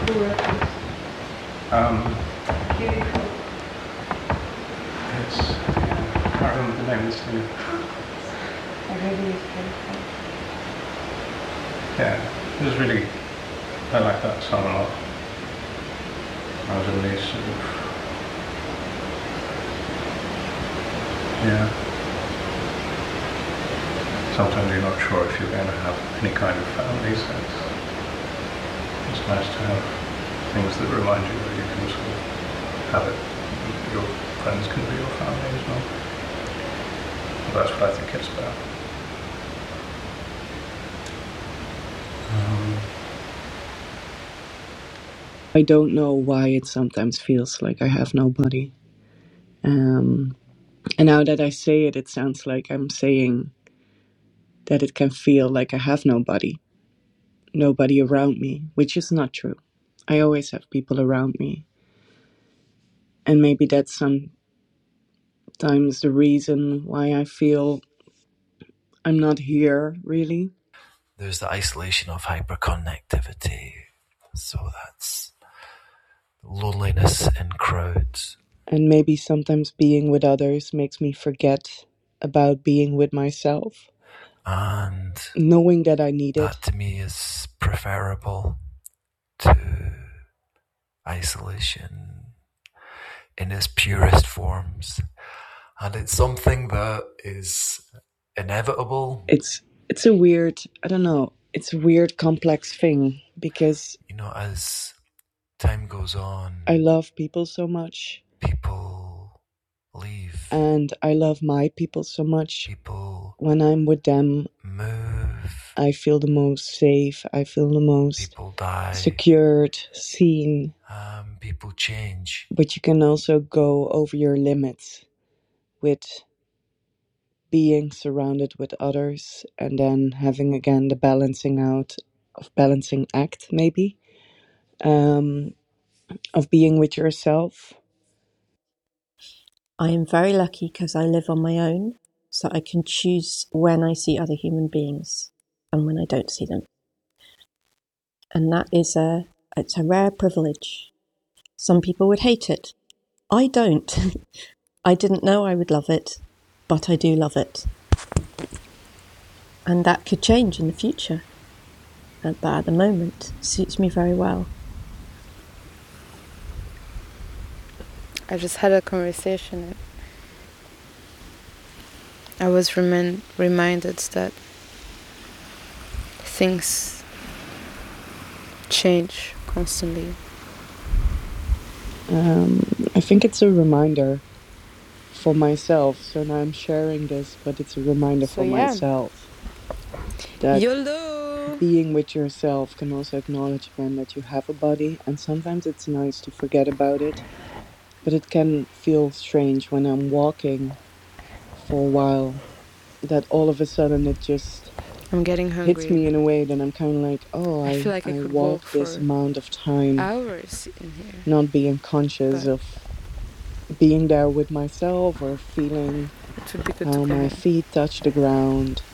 Who wrote this? Um, Beautiful. it's, I can't remember the name of the singer. I really is beautiful. Yeah, it was really, I like that song a lot. I was in these sort of, yeah. Sometimes you're not sure if you're going to have any kind of family, so it's nice to have things that remind you that you can sort of have it. Your friends can be your family as well. Well, that's what I think it's about. I don't know why it sometimes feels like I have nobody. And now that I say it, it sounds like I'm saying that it can feel like I have nobody around me, which is not true. I always have people around me. And maybe that's sometimes the reason why I feel I'm not here, really. There's the isolation of hyperconnectivity. So that's loneliness in crowds. And maybe sometimes being with others makes me forget about being with myself. And knowing that I need it. That to me is preferable to isolation in its purest forms. And it's something that is inevitable. It's a weird, I don't know, it's a weird complex thing because, you know, as time goes on, I love people so much. People leave. And I love my people so much. People when I'm with them, move. I feel the most safe. I feel the most people die. Secured, seen. People change. But you can also go over your limits with being surrounded with others and then having again the balancing act, maybe, of being with yourself. I am very lucky because I live on my own, so I can choose when I see other human beings and when I don't see them. And that is it's a rare privilege. Some people would hate it. I don't. I didn't know I would love it, but I do love it. And that could change in the future. But at the moment, it suits me very well. I just had a conversation. I was reminded that things change constantly. I think it's a reminder for myself. So now I'm sharing this, but it's a reminder for myself that YOLO! Being with yourself can also acknowledge again that you have a body, and sometimes it's nice to forget about it. But it can feel strange when I'm walking for a while, that all of a sudden it just I'm getting hungry. hits me in a way that I'm kind of like, oh, I feel like I could walk this amount of time, hours in here, not being conscious of being there with myself or feeling how my feet touch the ground.